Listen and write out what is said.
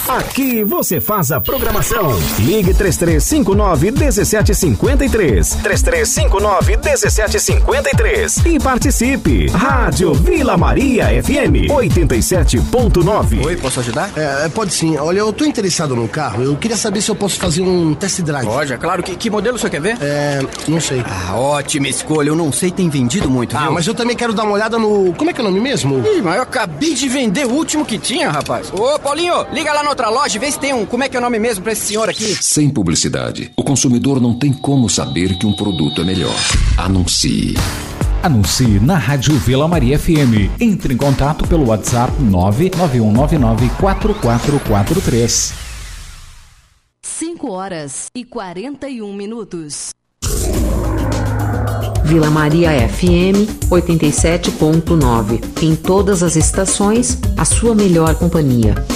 Aqui você faz a programação. Ligue 3359-1753. 3359-1753. E participe. Rádio Vila Maria FM 87.9. Oi, posso ajudar? Pode sim. Olha, eu tô interessado num carro. Eu queria saber se eu posso fazer um test drive. Pode, é claro. Que modelo o senhor quer ver? Não sei. Ótima escolha. Eu não sei, tem vendido muito, viu? Mas eu também quero dar uma olhada no... Como é que é o nome mesmo? Ih, mas eu acabei de vender o último que tinha, rapaz. Ô, Paulinho, liga lá na outra loja e vê se tem como é que é o nome mesmo pra esse senhor aqui. Sem publicidade, o consumidor não tem como saber que um produto é melhor. Anuncie. Anuncie na Rádio Vila Maria FM. Entre em contato pelo WhatsApp 991994443. 5h41. Vila Maria FM 87.9. Em todas as estações, a sua melhor companhia.